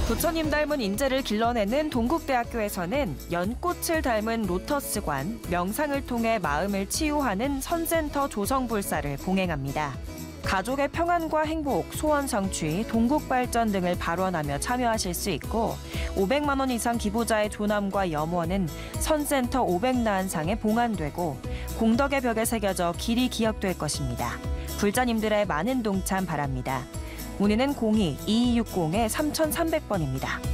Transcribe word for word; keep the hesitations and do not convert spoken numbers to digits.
부처님 닮은 인재를 길러내는 동국대학교에서는 연꽃을 닮은 로터스관, 명상을 통해 마음을 치유하는 선센터 조성불사를 봉행합니다. 가족의 평안과 행복, 소원 성취, 동국 발전 등을 발언하며 참여하실 수 있고 오백만 원 이상 기부자의 존엄과 염원은 선센터 오백나한상에 봉안되고 공덕의 벽에 새겨져 길이 기억될 것입니다. 불자님들의 많은 동참 바랍니다. 문의는 공이 이이육공 삼삼공 번입니다.